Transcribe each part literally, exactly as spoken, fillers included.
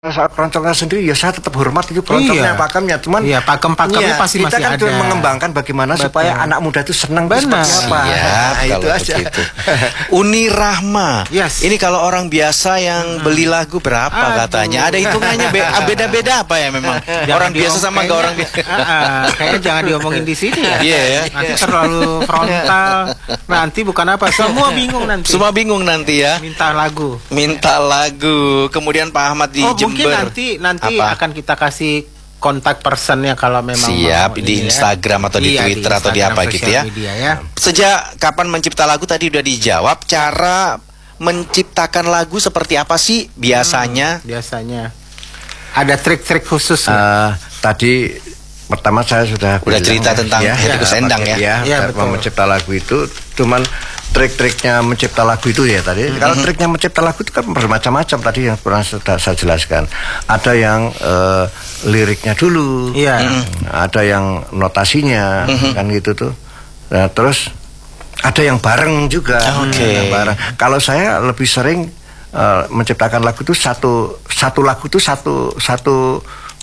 Saat peroncongnya sendiri ya saya tetap hormat itu peroncongnya, Iya. pakemnya, cuman iya, pakem-pakemnya iya, pasti kita masih kan ada. cuma mengembangkan bagaimana Betul. supaya anak muda itu senang Benar. seperti apa. Siap, Nah, itu kalau aja. begitu. Uni Rahma. Yes. Ini kalau orang biasa yang beli lagu berapa Aduh. katanya? Ada hitungannya be- beda-beda apa ya memang? Jangan orang biasa diomong- sama nggak orang biasa. Ah, ah, kayaknya jangan diomongin di sini ya. Iya ya. Nanti terlalu frontal. Nanti bukan apa, semua bingung nanti. Semua bingung nanti ya. Minta lagu. Minta lagu. Kemudian Pak Ahmad di Oh, Jember. mungkin nanti nanti Apa? akan kita kasih kontak personnya kalau memang Siap, mau di ini ya. Instagram atau di Iya, Twitter atau di Instagram, apa gitu sosial ya. media ya. Sejak kapan mencipta lagu tadi udah dijawab. Cara menciptakan lagu seperti apa sih biasanya? Hmm, biasanya ada trik-trik khusus ya? Eh, tadi pertama saya sudah Udah bilang, cerita tentang Hetty Koes Endang ya. ya, Iya, ya betul. mencipta lagu itu cuman trik-triknya mencipta lagu itu ya tadi. Mm-hmm. Kalau triknya mencipta lagu itu kan bermacam-macam tadi yang pernah sudah saya jelaskan. Ada yang eh, liriknya dulu, Iya. Mm-hmm. ada yang notasinya, Mm-hmm. kan gitu tuh. Nah, terus ada yang bareng juga. Oke. Yang bareng. Kalau saya lebih sering eh, menciptakan lagu itu satu satu lagu itu satu satu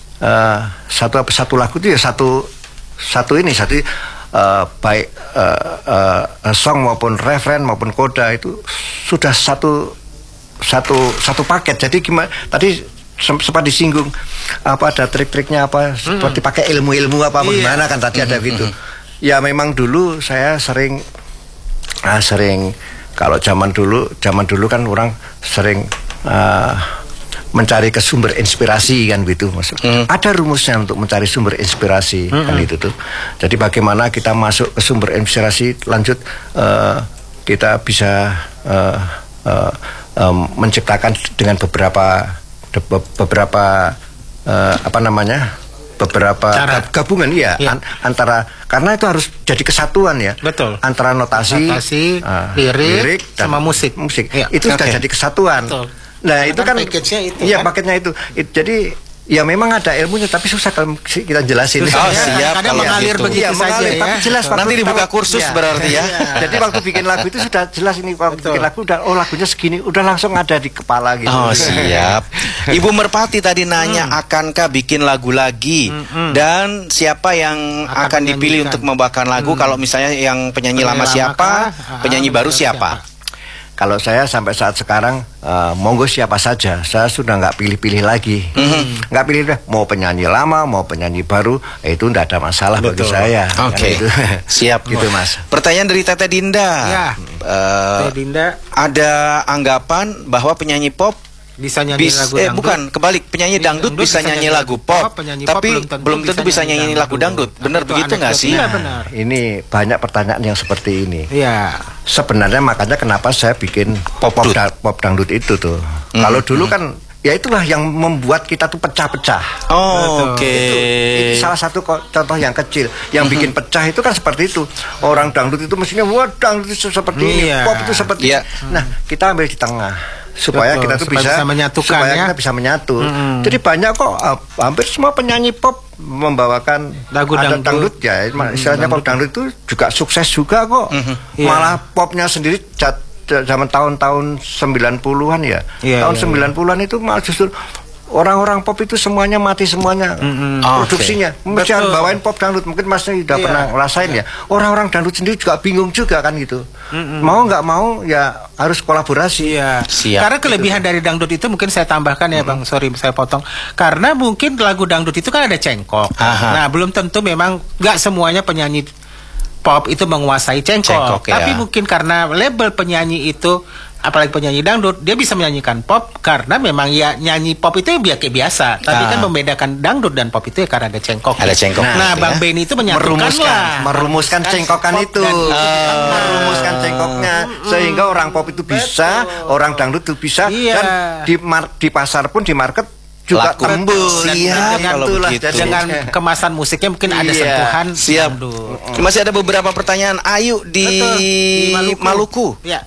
eh, satu apa satu lagu itu ya satu satu ini satu uh, baik uh, uh, song maupun referen maupun koda itu sudah satu satu satu paket. Jadi gimana tadi sem- sempat disinggung apa ada trik-triknya apa seperti pakai ilmu-ilmu apa Iya. bagaimana kan tadi ada gitu. Ya memang dulu saya sering ah, sering kalau zaman dulu zaman dulu kan orang sering uh, mencari ke sumber inspirasi kan gitu maksud. Hmm. Ada rumusnya untuk mencari sumber inspirasi kan itu tuh. Jadi bagaimana kita masuk ke sumber inspirasi lanjut uh, kita bisa uh, uh, um, menciptakan dengan beberapa de- be- beberapa uh, apa namanya beberapa Cara. gabungan ya, Ya. an- antara karena itu harus jadi kesatuan ya. Betul. Antara notasi, Notasi, uh, lirik, dan sama musik. musik. Ya. Itu sudah Oke. jadi kesatuan. Betul. Nah, Karena itu kan kan package-nya itu, iya, kan? paketnya itu. It- jadi ya memang ada ilmunya tapi susah kalau kita jelasin. Susah, Oh, ya. siap, Kadang kalau mengalir gitu. begitu Iya, saja mengalir, ya. tapi jelas waktu Nanti dibuka kita- kursus iya. berarti ya. Jadi waktu bikin lagu itu sudah jelas ini waktu Betul. bikin lagu udah oh lagunya segini udah langsung ada di kepala gitu. Oh siap. Ibu Merpati tadi nanya akankah bikin lagu lagi dan siapa yang Akan akan, dipilih menyanyikan. untuk membawakan lagu? Kalau misalnya yang penyanyi, Penyanyi lama lama siapa, kah? penyanyi Ah, baru baru siapa? Kalau saya sampai saat sekarang eh, monggo siapa saja, saya sudah nggak pilih-pilih lagi, nggak pilih deh mau penyanyi lama mau penyanyi baru eh, itu nggak ada masalah bagi Betul. saya. Oke, Kan gitu. siap gitu mas. Pertanyaan dari Tete Dinda. Ya. Eh, Teh Dinda ada anggapan bahwa penyanyi pop bisa nyanyi bis, lagu eh dangdut. bukan kebalik penyanyi dangdut, Dangdut bisa nyanyi lagu pop, penyanyi pop tapi belum tentu belum tentu bisa bisa nyanyi nyanyi lagu dangdut. dangdut. Benar Itu begitu nggak sih? anekdotnya. Iya, benar. Ini banyak pertanyaan yang seperti ini. Iya. Sebenarnya makanya kenapa saya bikin pop pop, Dangdut. da- pop dangdut itu tuh. Hmm, Kalau dulu kan ya itulah yang membuat kita tuh pecah-pecah. Oh, oke. Itu, itu salah satu ko- contoh yang kecil yang bikin pecah itu kan seperti itu. Orang dangdut itu mestinya wah dangdut itu seperti ini, Iya. pop itu seperti Iya. ini. Nah, kita ambil di tengah supaya Betul, kita tuh supaya bisa, bisa menyatukan supaya ya. kita bisa menyatu. Mm-mm. Jadi banyak kok uh, hampir semua penyanyi pop membawakan Lagu ada dangdut. dangdut ya. Istilahnya pop dangdut itu juga sukses juga kok. Iya. Malah popnya sendiri jat- zaman tahun-tahun sembilan puluhan ya. Iya, tahun iya, sembilan puluhan itu malah justru orang-orang pop itu semuanya mati semuanya produksinya. Mesti harus Betul. bawain pop dangdut. Mungkin Masnya sudah Iya. pernah ngerasain ya. Orang-orang dangdut sendiri juga bingung juga kan gitu. Mau nggak mau ya harus kolaborasi. Iya. Siap. Karena kelebihan dari dangdut itu mungkin saya tambahkan ya Bang, sorry saya potong. Karena mungkin lagu dangdut itu kan ada cengkok. Aha. Nah, belum tentu memang nggak semuanya penyanyi pop itu menguasai cengkok. Cengkok, ya. Tapi mungkin karena label penyanyi itu apalagi penyanyi dangdut, dia bisa menyanyikan pop karena memang ya nyanyi pop itu ya kayak biasa. Tapi Ah. kan membedakan dangdut dan pop itu ya karena ada cengkok. Ada cengkok. Nah, Nah, Bang ya. Benny itu menyatukan merumuskan lah. merumuskan cengkokan pop itu dan- merumuskan cengkoknya sehingga orang pop itu bisa orang dangdut itu bisa Iya. dan di mar- di pasar pun di market juga Laku. tembus. Siap, Dengan kalau itulah, begitu. jadi- Dengan kemasan musiknya mungkin ada Iya. sentuhan Siap. dangdut. Masih ada beberapa pertanyaan. Ayu di, Betul, di Maluku. Ya,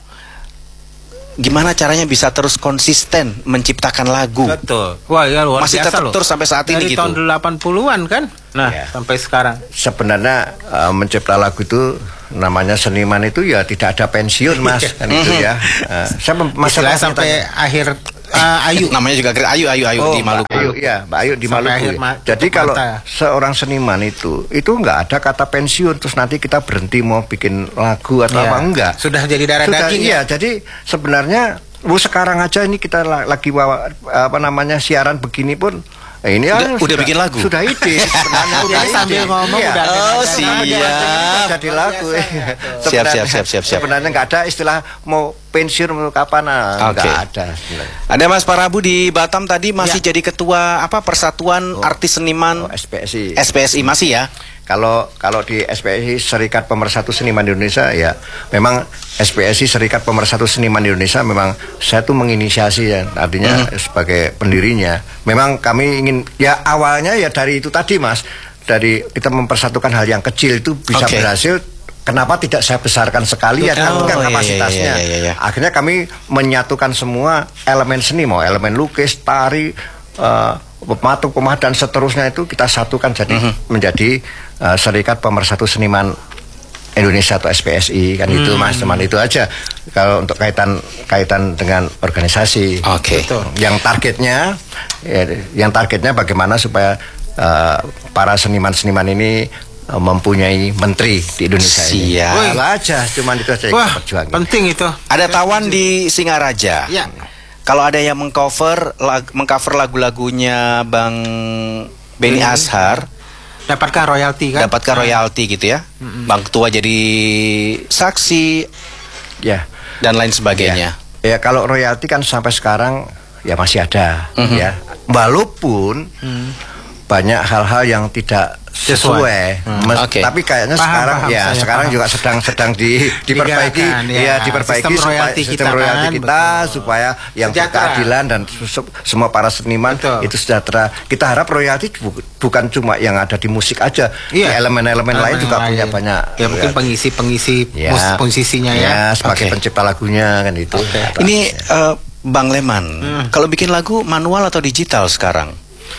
Gimana caranya bisa terus konsisten menciptakan lagu? betul. Wah, ya luar Masih biasa tetap loh. terus sampai saat ini Dari gitu. tahun delapan puluhan kan? Nah, Ya. sampai sekarang. sebenarnya uh, mencipta lagu itu namanya seniman itu ya tidak ada pensiun mas kan itu ya. Uh, saya mem- masa Istilah lalu sampai tanya. akhir uh, Ayu. Namanya juga keren. Ayu, Ayu, Ayu Oh, di Maluku. Mbak Ayu, ya, Mbak Ayu di Sampai Maluku. akhir ya. ma- Jadi tutup kalau mata. seorang seniman itu, itu nggak ada kata pensiun terus nanti kita berhenti mau bikin lagu atau Iya. apa enggak. Sudah jadi darah Sudah, daging iya, ya. jadi sebenarnya oh, sekarang aja ini kita la- lagi bawa apa namanya siaran begini pun eh, ini Udah- ah, udah bikin lagu? Sudah ide sebenarnya udah Jadi sambil ide. ngomong Iya. udah ada Oh, nada-nada. siap. Jadi lagu. Biasa, Siap, Sebenarnya- siap, siap, siap, siap. Sebenarnya nggak ada istilah mau pensiun mau kapan, ah, Oke. nggak ada. sebenarnya. Ada Mas Parabu di Batam tadi masih Ya. jadi ketua apa Persatuan Artis Seniman Oh, S P S I. S P S I masih ya? Kalau kalau di S P S I Serikat Pemersatu Seniman Indonesia ya memang S P S I Serikat Pemersatu Seniman Indonesia memang saya tuh menginisiasi ya artinya Mhm. sebagai pendirinya. Memang kami ingin ya awalnya ya dari itu tadi Mas, dari kita mempersatukan hal yang kecil itu bisa Oke. berhasil. Kenapa tidak saya besarkan sekali ya Oh, kan iya, kapasitasnya. iya, iya, iya. Akhirnya kami menyatukan semua elemen seni mau elemen lukis, tari, eh, pematung, pemah dan seterusnya itu kita satukan jadi menjadi eh, Serikat Pemersatu Seniman Indonesia atau S P S I kan itu Mas, teman itu aja kalau untuk kaitan kaitan dengan organisasi. Oke. Betul. Yang targetnya ya, yang targetnya bagaimana supaya eh, para seniman-seniman ini eh, mempunyai menteri di Indonesia ini. Siap. Wah, itu aja, cuman itu aja yang Wah, kita perjuangin. penting itu. Ada Tawan di Singaraja. Ya. Kalau ada yang mengcover lag, mengcover lagu-lagunya Bang Benny Ashar, Dapatkan royalti kan? dapatkan royalti gitu ya. Bang Ketua jadi saksi Ya. dan lain sebagainya. Ya kalau royalti kan sampai sekarang ya masih ada Mhm. ya. Walaupun banyak hal-hal yang tidak Sesuai. sesuai. Hmm, Mes- oke. Tapi kayaknya Paham, sekarang paham, ya saya sekarang paham. juga sedang sedang di, diperbaiki Digerakkan, ya. ya diperbaiki Sistem supaya royalti sistem kita royalti kan, kita betul. supaya yang Sejahtera. berkeadilan dan se- semua para seniman Betul. itu sejahtera. Kita harap royalti bu- bukan cuma yang ada di musik aja. Iya. Di elemen-elemen lain Elemen juga lain. punya banyak. Ya mungkin pengisi-pengisi Ya. mus- posisinya ya. sebagai Oke. pencipta lagunya kan itu. Oke. Ini eh, Bang Leman, Hmm. kalau bikin lagu manual atau digital sekarang?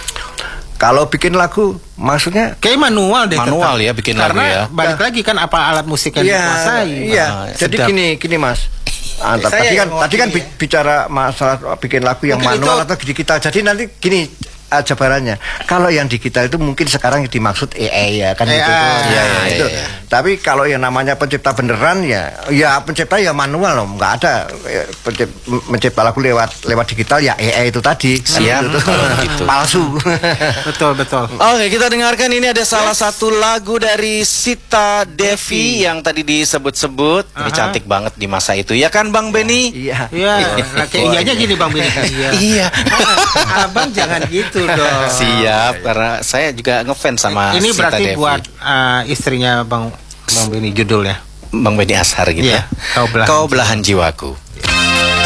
Kalau bikin lagu maksudnya Kayak manual deh. Manual tetap. ya, bikin lagu Karena ya. balik lagi kan apa alat musik yang Iya, dikuasai. iya. Ah, Jadi sedap. gini, gini Mas. Ah, Saya tadi kan yang tadi kan ngomongin bi- bicara masalah bikin lagu yang Mungkin manual itu- atau digital. Jadi nanti gini ah, jabarannya. Kalau yang digital itu mungkin sekarang dimaksud A I ya kan A I, gitu. iya, Nah, iya, itu. iya. Tapi kalau yang namanya pencipta beneran ya ya pencipta ya manual loh, nggak ada ya, pencip- mencipta lagu lewat lewat digital ya A I itu tadi. Kan Siap, gitu. kalau gitu. Palsu. Betul, betul. Oke, kita dengarkan ini ada salah satu lagu dari Sita Devi yang tadi disebut-sebut. Ini Aha. cantik banget di masa itu, ya kan Bang Benny? Iya. Iya, nah, kayak iyanya gini Bang Bini. Iya. Iya. Abang jangan gitu dong. Siap, karena saya juga ngefans sama Ini Sita berarti Devi. buat uh, istrinya Bang Bang Bini judulnya. Bang Benny Ashar gitu Iya, ya. Kau Belahan Kau belahan jiwaku.